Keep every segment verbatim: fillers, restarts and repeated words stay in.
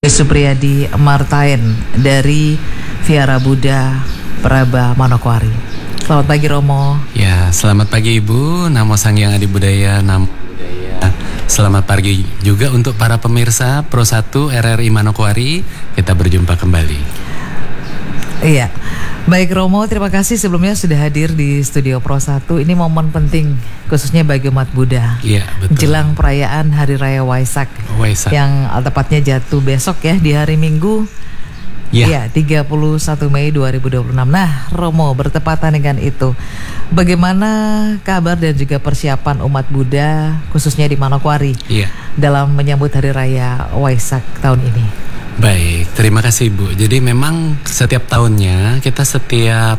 Supriyadi Martain dari Vihara Buddha Praba Manokwari. Selamat pagi Romo. Ya, selamat pagi Ibu. Namo Sang Hyang Adi Budaya, Namo Budaya. Selamat pagi juga untuk para pemirsa Pro satu R R I Manokwari. Kita berjumpa kembali. Iya. Baik Romo, terima kasih sebelumnya sudah hadir di studio Pro satu. Ini momen penting khususnya bagi umat Buddha. Iya, betul. Jelang perayaan Hari Raya Waisak. Waisak. Yang tepatnya jatuh besok ya, di hari Minggu. Ya. Iya, tiga puluh satu Mei dua ribu dua puluh enam. Nah, Romo, bertepatan dengan itu, bagaimana kabar dan juga persiapan umat Buddha khususnya di Manokwari Iya. dalam menyambut Hari Raya Waisak tahun ini? Baik, terima kasih Bu. Jadi memang setiap tahunnya kita setiap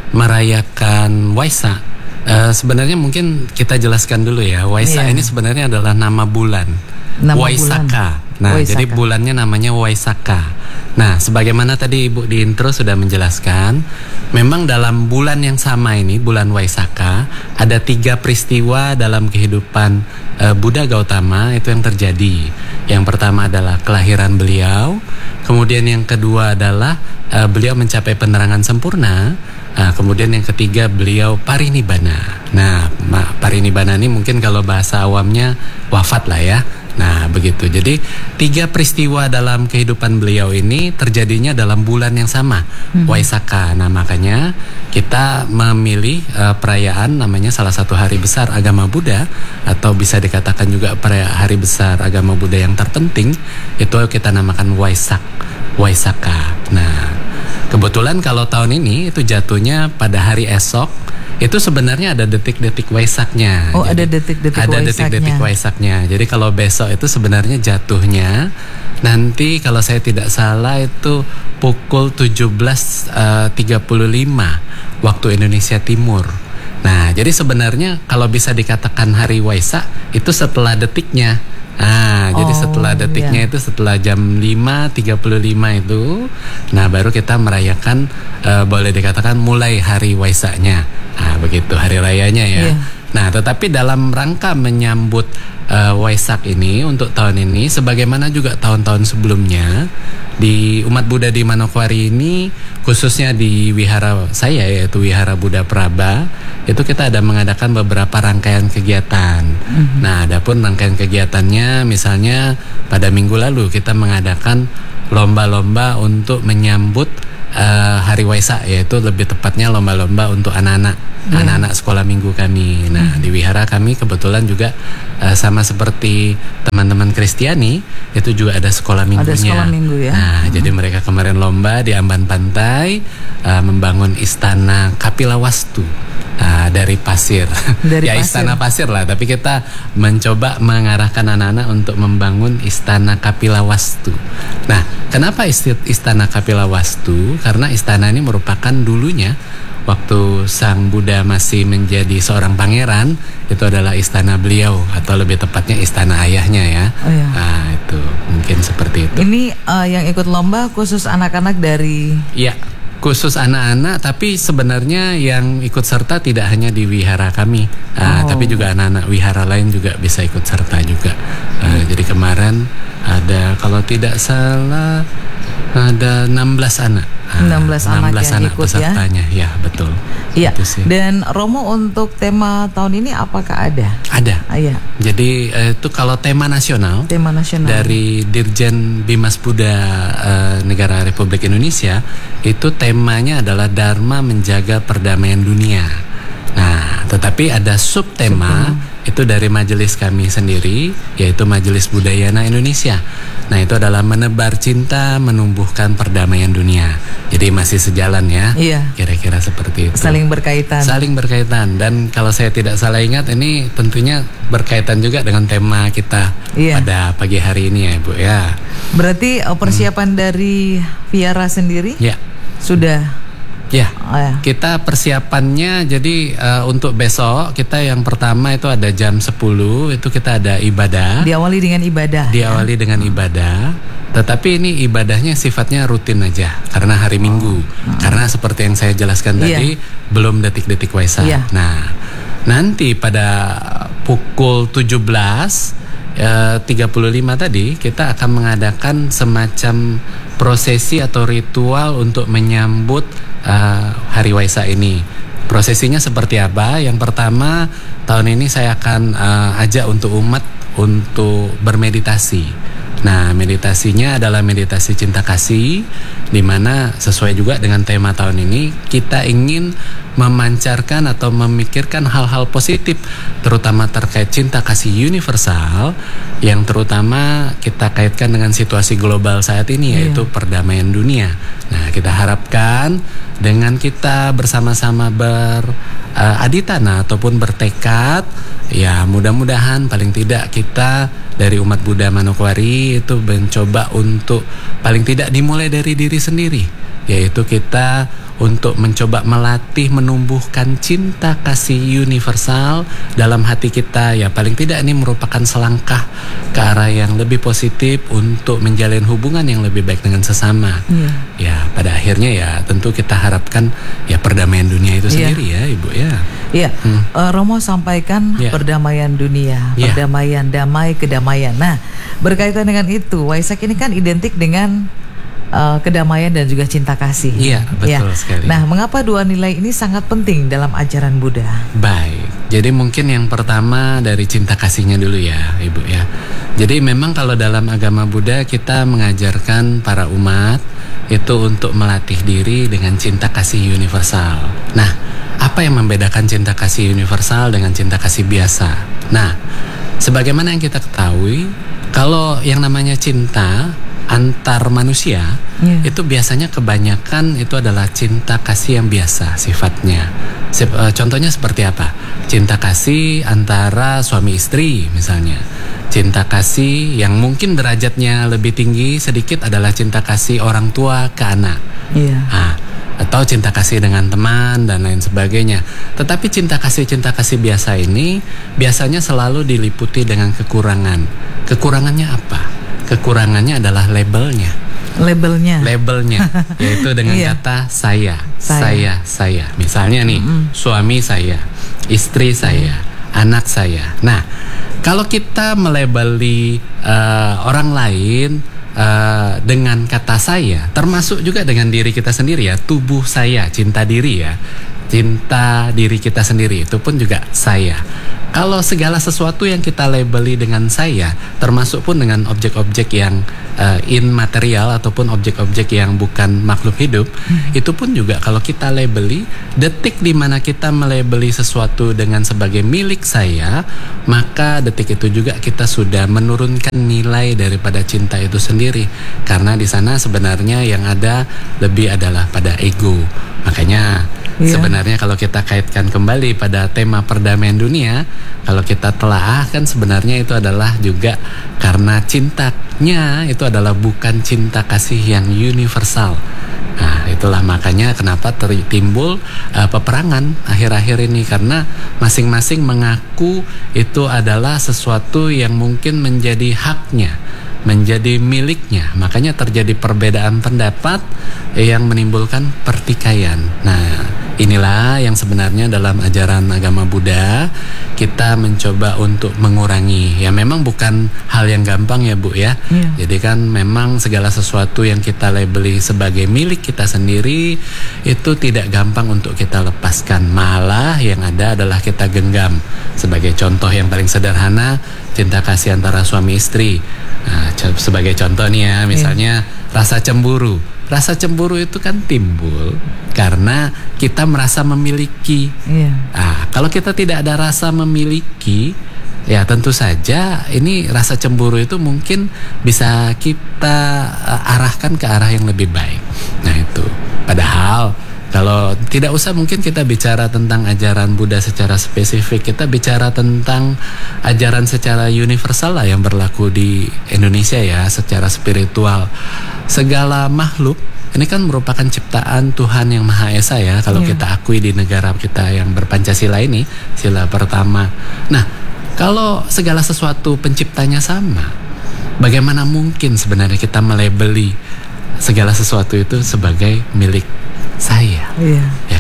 merayakan Waisak, uh, sebenarnya mungkin kita jelaskan dulu ya. Waisak Iya. ini sebenarnya adalah nama bulan. Nama Waisaka. bulan. Nah, Waisaka. jadi bulannya namanya Waisaka. Nah, sebagaimana tadi Ibu di intro sudah menjelaskan, memang dalam bulan yang sama ini, bulan Waisaka, ada tiga peristiwa dalam kehidupan uh, Buddha Gautama itu yang terjadi. Yang pertama adalah kelahiran beliau, kemudian yang kedua adalah uh, beliau mencapai penerangan sempurna. Nah, kemudian yang ketiga beliau parinibbana. Nah, parinibbana ini mungkin kalau bahasa awamnya wafat lah ya. Nah, begitu. Jadi tiga peristiwa dalam kehidupan beliau ini terjadinya dalam bulan yang sama, hmm. Waisaka. Nah, makanya kita memilih uh, perayaan namanya salah satu hari besar agama Buddha, atau bisa dikatakan juga perayaan hari besar agama Buddha yang terpenting, itu kita namakan Waisak, Waisaka. Nah, kebetulan kalau tahun ini itu jatuhnya pada hari esok. Itu sebenarnya ada detik-detik Waisaknya. Oh, Jadi, ada detik-detik Ada Waisaknya. detik-detik Waisaknya. Jadi kalau besok itu sebenarnya jatuhnya nanti kalau saya tidak salah itu pukul tujuh belas tiga puluh lima waktu Indonesia Timur. Nah, jadi sebenarnya kalau bisa dikatakan hari Waisak itu setelah detiknya. Nah, oh, jadi setelah detiknya yeah. itu setelah jam lima tiga puluh lima itu, nah baru kita merayakan, uh, boleh dikatakan mulai hari Waisaknya. Nah, begitu hari rayanya ya. Yeah. Nah, tetapi dalam rangka menyambut uh, Waisak ini untuk tahun ini, sebagaimana juga tahun-tahun sebelumnya, di umat Buddha di Manokwari ini, khususnya di wihara saya yaitu Wihara Buddha Praba, itu kita ada mengadakan beberapa rangkaian kegiatan. Mm-hmm. Nah, adapun rangkaian kegiatannya, misalnya pada minggu lalu kita mengadakan lomba-lomba untuk menyambut uh, Hari Waisak, yaitu lebih tepatnya lomba-lomba untuk anak-anak, yeah. anak-anak sekolah minggu kami. Nah, mm-hmm. di wihara kami kebetulan juga uh, sama seperti teman-teman Kristiani, itu juga ada sekolah minggunya. Ada sekolah minggu ya. Nah, hmm. jadi mereka kemarin lomba di Amban Pantai uh, membangun istana Kapilawastu uh, dari pasir. Dari ya pasir. Istana pasir lah, tapi kita mencoba mengarahkan anak-anak untuk membangun istana Kapilawastu. Nah, kenapa istana Kapilawastu? Karena istana ini merupakan dulunya waktu Sang Buddha masih menjadi seorang pangeran, itu adalah istana beliau, atau lebih tepatnya istana ayahnya ya. Oh, iya. Nah, itu mungkin seperti itu. Ini uh, yang ikut lomba khusus anak-anak dari... Ya, khusus anak-anak, tapi sebenarnya yang ikut serta tidak hanya di wihara kami, uh, oh. tapi juga anak-anak wihara lain juga bisa ikut serta juga. Uh, jadi kemarin ada, kalau tidak salah, ada enam belas anak. enam belas anak yang anak ikut pesertanya, ya, ya betul. Iya. Dan Romo, untuk tema tahun ini apakah ada? Ada. Ah, iya. Jadi eh, itu kalau tema nasional, tema nasional dari Dirjen Bimas Buddha eh, Negara Republik Indonesia, itu temanya adalah Dharma Menjaga Perdamaian Dunia. Nah, tetapi ada subtema Subtema. itu dari majelis kami sendiri, yaitu Majelis Buddhayana Indonesia. Nah, itu adalah menebar cinta, menumbuhkan perdamaian dunia. Jadi masih sejalan ya. Iya. Kira-kira seperti itu. Saling berkaitan. Saling berkaitan. Dan kalau saya tidak salah ingat, ini tentunya berkaitan juga dengan tema kita iya. pada pagi hari ini ya, Bu ya. Berarti persiapan hmm. dari Vihara sendiri ya. sudah. Ya, oh, ya, kita persiapannya jadi uh, untuk besok kita yang pertama itu ada jam sepuluh, itu kita ada ibadah. Diawali dengan ibadah. Diawali ya? dengan ibadah. Tetapi ini ibadahnya sifatnya rutin aja karena hari Minggu. Oh. Karena seperti yang saya jelaskan iya. tadi, belum detik-detik Waisak. Iya. Nah, nanti pada pukul tujuh belas eh, tiga puluh lima tadi kita akan mengadakan semacam prosesi atau ritual untuk menyambut eh, Hari Waisak ini. Prosesinya seperti apa? Yang pertama, tahun ini saya akan eh, ajak untuk umat untuk bermeditasi. Nah, meditasinya adalah meditasi cinta kasih, di mana sesuai juga dengan tema tahun ini, kita ingin memancarkan atau memikirkan hal-hal positif, terutama terkait cinta kasih universal, yang terutama kita kaitkan dengan situasi global saat ini, yaitu yeah. perdamaian dunia. Nah, kita harapkan dengan kita bersama-sama beraditana uh, ataupun bertekad, ya mudah-mudahan paling tidak kita dari umat Buddha Manokwari itu mencoba untuk paling tidak dimulai dari diri sendiri, yaitu kita untuk mencoba melatih menumbuhkan cinta kasih universal dalam hati kita. Ya paling tidak ini merupakan selangkah ke arah yang lebih positif untuk menjalin hubungan yang lebih baik dengan sesama. yeah. Ya pada akhirnya ya tentu kita harapkan ya perdamaian dunia itu sendiri yeah. ya Ibu ya. Iya, hmm. uh, Romo sampaikan yeah. perdamaian dunia, yeah. perdamaian, damai, kedamaian. Nah, berkaitan dengan itu, Waisak ini kan identik dengan uh, kedamaian dan juga cinta kasih. Iya, betul ya. sekali. Nah, mengapa dua nilai ini sangat penting dalam ajaran Buddha? Baik, jadi mungkin yang pertama dari cinta kasihnya dulu ya, Ibu ya. Jadi memang kalau dalam agama Buddha kita mengajarkan para umat itu untuk melatih diri dengan cinta kasih universal. Nah, apa yang membedakan cinta kasih universal dengan cinta kasih biasa? Nah, sebagaimana yang kita ketahui, kalau yang namanya cinta antar manusia yeah. itu biasanya kebanyakan itu adalah cinta kasih yang biasa sifatnya. Contohnya seperti apa? Cinta kasih antara suami istri misalnya. Cinta kasih yang mungkin derajatnya lebih tinggi sedikit adalah cinta kasih orang tua ke anak. Yeah. Nah, atau cinta kasih dengan teman dan lain sebagainya. Tetapi cinta kasih-cinta kasih biasa ini biasanya selalu diliputi dengan kekurangan. Kekurangannya apa? Kekurangannya adalah labelnya. Labelnya. Labelnya, yaitu dengan iya. kata saya, saya, saya, saya. Misalnya nih, mm-hmm. suami saya, istri saya, mm. anak saya. Nah, kalau kita melabeli uh, orang lain Uh, dengan kata saya, termasuk juga dengan diri kita sendiri ya, tubuh saya, cinta diri ya, cinta diri kita sendiri itu pun juga saya. Kalau segala sesuatu yang kita labeli dengan saya, termasuk pun dengan objek-objek yang uh, immaterial ataupun objek-objek yang bukan makhluk hidup, hmm. itu pun juga kalau kita labeli, detik di mana kita melabeli sesuatu dengan sebagai milik saya, maka detik itu juga kita sudah menurunkan nilai daripada cinta itu sendiri. Karena di sana sebenarnya yang ada lebih adalah pada ego. Makanya yeah. sebenarnya kalau kita kaitkan kembali pada tema perdamaian dunia, kalau kita telaah kan sebenarnya itu adalah juga karena cintanya itu adalah bukan cinta kasih yang universal. Nah, itulah makanya kenapa timbul uh, peperangan akhir-akhir ini, karena masing-masing mengaku itu adalah sesuatu yang mungkin menjadi haknya, menjadi miliknya. Makanya terjadi perbedaan pendapat yang menimbulkan pertikaian. Nah, inilah yang sebenarnya dalam ajaran agama Buddha kita mencoba untuk mengurangi. Ya memang bukan hal yang gampang ya Bu ya. Yeah. Jadi kan memang segala sesuatu yang kita labeli sebagai milik kita sendiri itu tidak gampang untuk kita lepaskan. Malah yang ada adalah kita genggam. Sebagai contoh yang paling sederhana, cinta kasih antara suami istri. Nah, sebagai contoh nih ya, misalnya yeah. rasa cemburu. Rasa cemburu itu kan timbul karena kita merasa memiliki. Yeah. Nah, kalau kita tidak ada rasa memiliki, ya tentu saja ini rasa cemburu itu mungkin bisa kita uh, arahkan ke arah yang lebih baik. Nah itu. Padahal kalau tidak usah mungkin kita bicara tentang ajaran Buddha secara spesifik, kita bicara tentang ajaran secara universal lah yang berlaku di Indonesia ya, secara spiritual. Segala makhluk ini kan merupakan ciptaan Tuhan yang Maha Esa ya, kalau yeah. kita akui di negara kita yang berpancasila ini, sila pertama. Nah, kalau segala sesuatu penciptanya sama, bagaimana mungkin sebenarnya kita melabeli segala sesuatu itu sebagai milik saya? Iya. Ya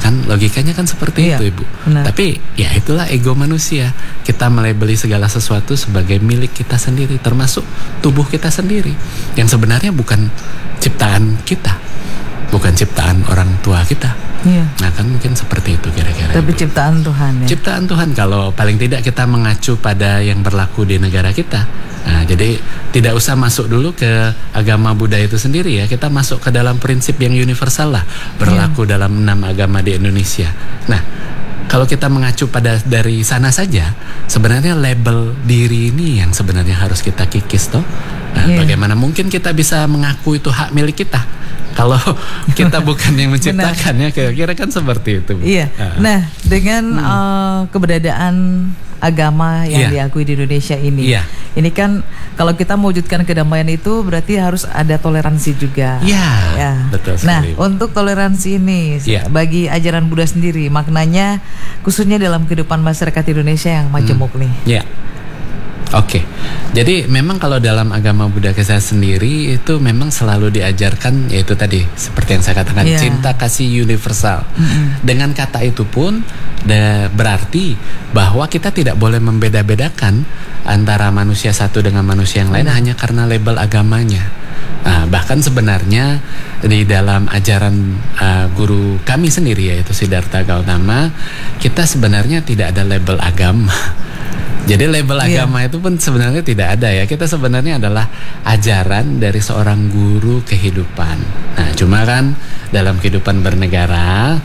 kan logikanya kan seperti iya, itu Ibu. Benar. Tapi ya itulah ego manusia. Kita melabeli segala sesuatu sebagai milik kita sendiri, termasuk tubuh kita sendiri, yang sebenarnya bukan ciptaan kita, bukan ciptaan orang tua kita. Iya. Nah kan mungkin seperti itu kira-kira. Tapi Ibu, ciptaan Tuhan ya. Ciptaan Tuhan, kalau paling tidak kita mengacu pada yang berlaku di negara kita. Nah, jadi tidak usah masuk dulu ke agama Buddha itu sendiri ya. Kita masuk ke dalam prinsip yang universal lah, berlaku yeah. dalam enam agama di Indonesia. Nah, kalau kita mengacu pada dari sana saja, sebenarnya label diri ini yang sebenarnya harus kita kikis toh. Nah, yeah. bagaimana mungkin kita bisa mengaku itu hak milik kita kalau kita bukan yang menciptakannya? Kira-kira kan seperti itu. Iya. Uh. Nah, dengan hmm. uh, keberadaan agama yang yeah. diakui di Indonesia ini, yeah. ini kan kalau kita mewujudkan kedamaian itu berarti harus ada toleransi juga. Yeah. Ya. Betul sekali. Nah, untuk toleransi ini yeah. bagi ajaran Buddha sendiri, maknanya khususnya dalam kehidupan masyarakat Indonesia yang majemuk hmm. nih. Iya. Yeah. Oke, okay. Jadi memang kalau dalam agama Buddha kita sendiri itu memang selalu diajarkan, yaitu tadi seperti yang saya katakan, yeah. cinta kasih universal. Mm-hmm. Dengan kata itu pun de, berarti bahwa kita tidak boleh membeda-bedakan antara manusia satu dengan manusia yang lain mm-hmm. hanya karena label agamanya. Nah, bahkan sebenarnya di dalam ajaran uh, guru kami sendiri, yaitu Siddhartha Gautama, kita sebenarnya tidak ada label agama. Jadi label yeah. agama itu pun sebenarnya tidak ada ya. Kita sebenarnya adalah ajaran dari seorang guru kehidupan. Nah, cuma kan dalam kehidupan bernegara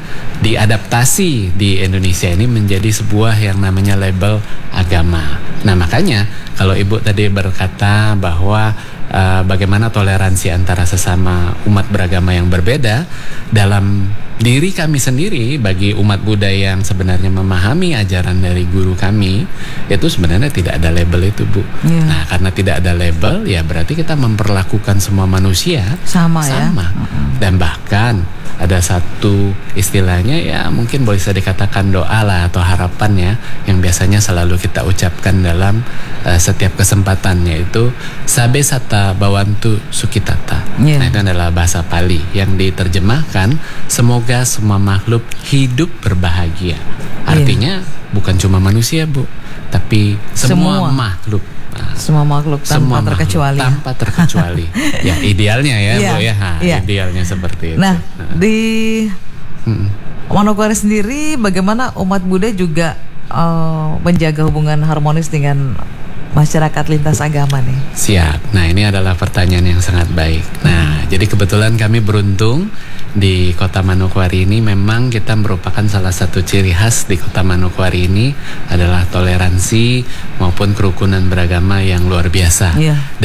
diadaptasi di Indonesia ini menjadi sebuah yang namanya label agama. Nah, makanya kalau Ibu tadi berkata bahwa uh, bagaimana toleransi antara sesama umat beragama yang berbeda, dalam diri kami sendiri bagi umat Buddha yang sebenarnya memahami ajaran dari guru kami, itu sebenarnya tidak ada label itu, Bu. Yeah. Nah, karena tidak ada label, ya berarti kita memperlakukan semua manusia sama, sama. Ya. Uh-uh. Dan bahkan ada satu istilahnya ya mungkin bisa dikatakan doa lah atau harapan ya, yang biasanya selalu kita ucapkan dalam uh, setiap kesempatan, yaitu Sabe Sata Bawantu Sukitata. Yeah. Nah, itu adalah bahasa Pali yang diterjemahkan semoga semua makhluk hidup berbahagia. Artinya yeah. bukan cuma manusia, Bu, tapi semua, semua. makhluk. Nah, semua makhluk tanpa semua terkecuali. Makhluk, tanpa terkecuali. Ya idealnya ya, yeah. Bu ya. Ha, yeah. Idealnya seperti itu. Nah, nah. di hmm. Manokwari sendiri bagaimana umat Buddha juga uh, menjaga hubungan harmonis dengan masyarakat lintas agama nih? Siap. Nah, ini adalah pertanyaan yang sangat baik. Nah, jadi kebetulan kami beruntung di Kota Manokwari ini, memang kita merupakan salah satu ciri khas di Kota Manokwari ini adalah toleransi maupun kerukunan beragama yang luar biasa. Yeah.